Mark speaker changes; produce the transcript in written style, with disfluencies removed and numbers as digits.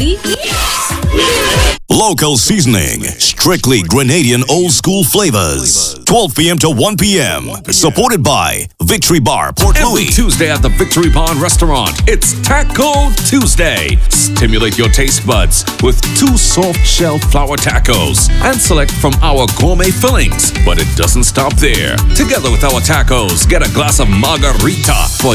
Speaker 1: Ready?
Speaker 2: Local seasoning, strictly Grenadian old school flavors. 12 p.m. to 1 p.m. Supported by Victory Bar, Port
Speaker 3: Every
Speaker 2: Louis.
Speaker 3: Tuesday at the Victory Bar Restaurant, it's Taco Tuesday. Stimulate your taste buds with 2 soft shell flour tacos and select from our gourmet fillings. But it doesn't stop there. Together with our tacos, get a glass of margarita for